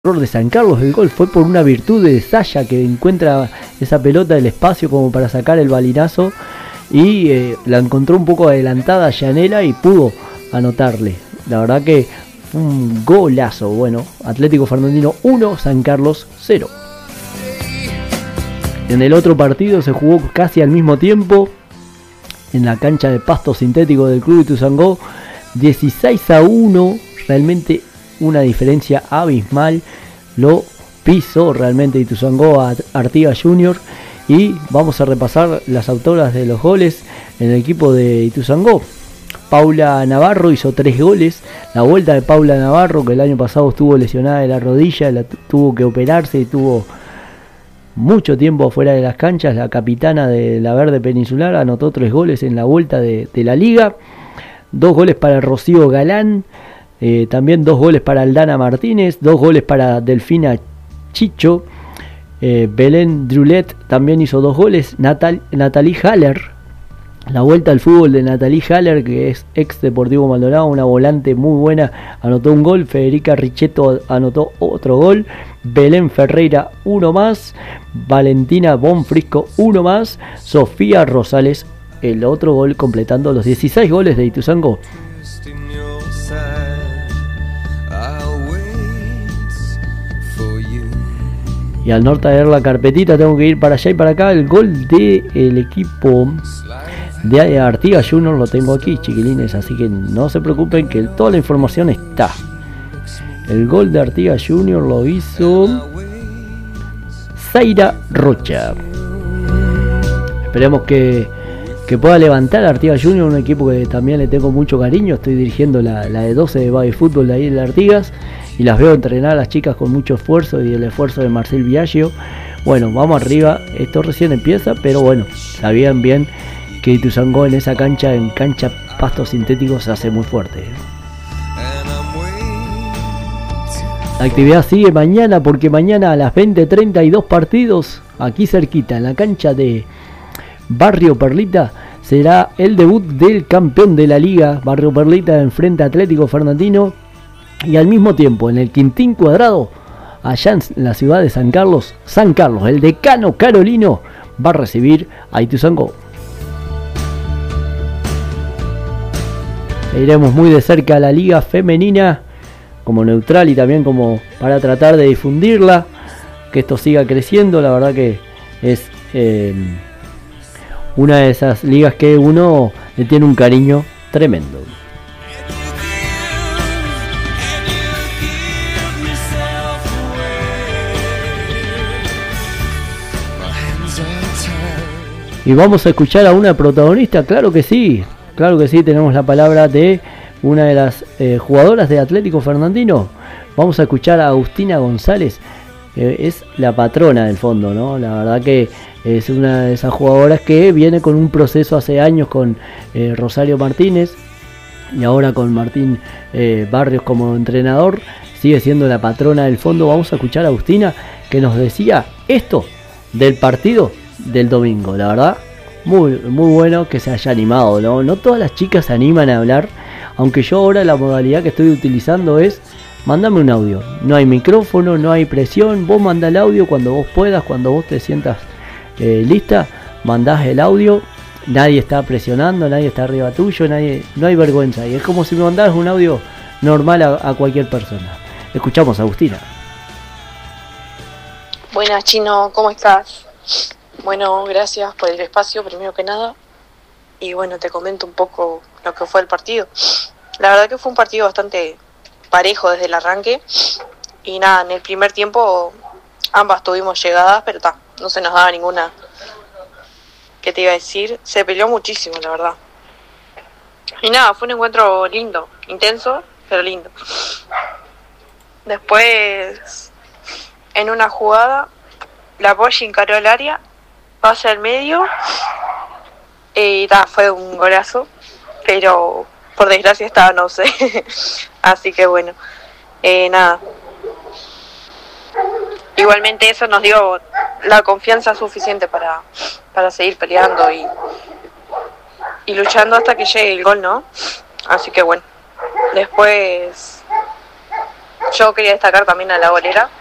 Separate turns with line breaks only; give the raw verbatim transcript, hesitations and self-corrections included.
error de San Carlos. El gol fue por una virtud de Saya, que encuentra esa pelota del espacio como para sacar el balinazo y eh, la encontró un poco adelantada a Yanela y pudo anotarle. La verdad que fue un golazo. Bueno, Atlético Fernandino uno, San Carlos cero. En el otro partido se jugó casi al mismo tiempo en la cancha de pasto sintético del Club Ituzaingó, dieciséis a uno, realmente una diferencia abismal. Lo pisó realmente Ituzaingó a Artigas Junior. Y vamos a repasar las autoras de los goles en el equipo de Ituzaingó. Paula Navarro hizo tres goles. La vuelta de Paula Navarro, que el año pasado estuvo lesionada de la rodilla, la tuvo que operarse y tuvo mucho tiempo fuera de las canchas. La capitana de la Verde Peninsular anotó tres goles en la vuelta de, de la liga. Dos goles para Rocío Galán. Eh, también dos goles para Aldana Martínez, dos goles para Delfina Chicho. eh, Belén Drulet también hizo dos goles. Natal, Natalie Haller, la vuelta al fútbol de Natalie Haller, que es ex Deportivo Maldonado, una volante muy buena, anotó un gol. Federica Richetto anotó otro gol. Belén Ferreira uno más. Valentina Bonfrisco uno más. Sofía Rosales el otro gol, completando los dieciséis goles de Ituzaingó. Y al no traer la carpetita tengo que ir para allá y para acá. El gol del equipo de Artigas Junior lo tengo aquí, chiquilines, así que no se preocupen que toda la información está. El gol de Artigas Junior lo hizo Zaira Rocha. Esperemos que, que pueda levantar a Artigas Junior, un equipo que también le tengo mucho cariño. Estoy dirigiendo la, la de doce de Baby Fútbol de ahí de Artigas y las veo entrenar a las chicas con mucho esfuerzo y el esfuerzo de Marcel Viaggio. Bueno, vamos arriba, esto recién empieza, pero bueno, sabían bien que Ituzaingó en esa cancha, en cancha pasto sintético, se hace muy fuerte. La actividad sigue mañana, porque mañana a las veinte treinta y dos partidos, aquí cerquita, en la cancha de Barrio Perlita, será el debut del campeón de la liga. Barrio Perlita enfrenta a Atlético Fernandino. Y al mismo tiempo, en el Quintín Cuadrado, allá en la ciudad de San Carlos, San Carlos, el decano carolino, va a recibir a Ituzaingó. Iremos muy de cerca a la liga femenina, como neutral y también como para tratar de difundirla, que esto siga creciendo. La verdad que es eh, una de esas ligas que uno le tiene un cariño tremendo. Y vamos a escuchar a una protagonista, claro que sí, claro que sí, tenemos la palabra de una de las eh, jugadoras de Atlético Fernandino. Vamos a escuchar a Agustina González, que es la patrona del fondo, ¿no? La verdad que es una de esas jugadoras que viene con un proceso hace años con eh, Rosario Martínez y ahora con Martín eh, Barrios como entrenador. Sigue siendo la patrona del fondo. Vamos a escuchar a Agustina, que nos decía esto del partido del domingo. La verdad, muy, muy bueno que se haya animado, ¿no? No todas las chicas se animan a hablar, aunque yo ahora la modalidad que estoy utilizando es mándame un audio. No hay micrófono, no hay presión, vos mandá el audio cuando vos puedas, cuando vos te sientas eh, lista, mandás el audio, nadie está presionando, nadie está arriba tuyo, nadie, no hay vergüenza, y es como si me mandaras un audio normal a, a cualquier persona. Escuchamos a Agustina.
Buenas, Chino, ¿cómo estás? Bueno, gracias por el espacio, primero que nada. Y bueno, te comento un poco lo que fue el partido. La verdad que fue un partido bastante parejo desde el arranque. Y nada, en el primer tiempo ambas tuvimos llegadas, pero ta, no se nos daba ninguna. ¿Qué te iba a decir? Se peleó muchísimo, la verdad. Y nada, fue un encuentro lindo, intenso, pero lindo. Después, en una jugada, la Poggi encaró el área, pase al medio y ta, fue un golazo, pero por desgracia estaba no sé. Así que bueno, eh, nada. Igualmente eso nos dio la confianza suficiente para, para seguir peleando y, y luchando hasta que llegue el gol, ¿no? Así que bueno, después Yo quería destacar también a la golera,